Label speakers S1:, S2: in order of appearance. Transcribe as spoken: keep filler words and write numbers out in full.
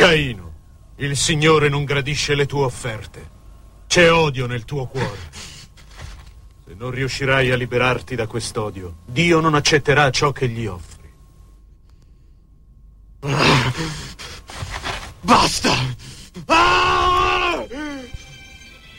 S1: Caino, il Signore non gradisce le tue offerte. C'è odio nel tuo cuore. Se non riuscirai a liberarti da quest'odio, Dio non accetterà ciò che gli offri.
S2: Basta!